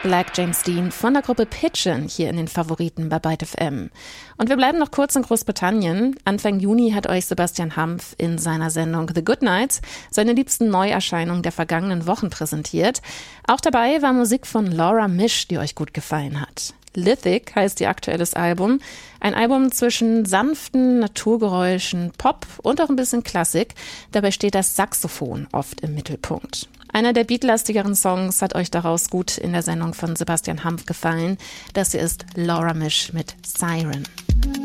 Black James Dean von der Gruppe Pitchin hier in den Favoriten bei Byte FM. Und wir bleiben noch kurz in Großbritannien. Anfang Juni hat euch Sebastian Hampf in seiner Sendung The Good Nights seine liebsten Neuerscheinungen der vergangenen Wochen präsentiert. Auch dabei war Musik von Laura Misch, die euch gut gefallen hat. Lithic heißt ihr aktuelles Album. Ein Album zwischen sanften Naturgeräuschen, Pop und auch ein bisschen Klassik. Dabei steht das Saxophon oft im Mittelpunkt. Einer der beatlastigeren Songs hat euch daraus gut in der Sendung von Sebastian Hampf gefallen. Das hier ist Laura Misch mit Siren.